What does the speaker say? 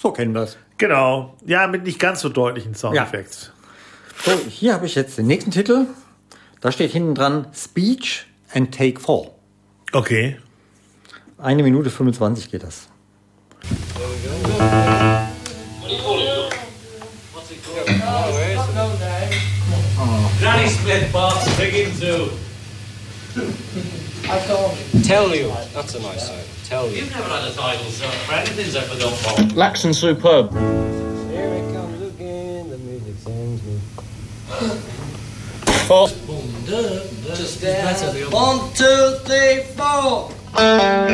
So kennen wir es. Genau. Ja, mit nicht ganz so deutlichen Soundeffekts. So, hier habe ich jetzt den nächsten Titel. Da steht hinten dran Speech and Take 4. Okay. 1 Minute 25 geht das. Granny split box, big into. I told you. Tell you. That's a nice sound. Tell you. You've never had a title song for anything's ever done for. Lax and superb. Here it comes again, the music sends me. Four. Just better. 1, 2, 3, 4.